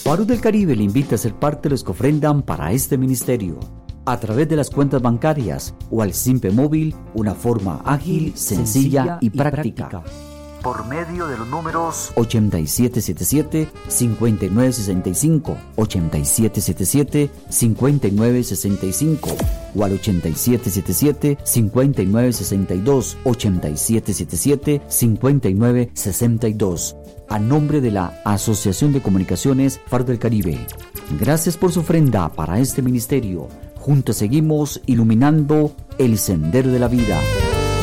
Faro del Caribe le invita a ser parte de los que ofrendan para este ministerio a través de las cuentas bancarias o al Simpe Móvil, una forma ágil, sencilla y práctica. Por medio de los números 8777-5965, 8777-5965 o al 8777-5962, 8777-5962. A nombre de la Asociación de Comunicaciones Faro del Caribe. Gracias por su ofrenda para este ministerio. Juntos seguimos iluminando el sendero de la vida.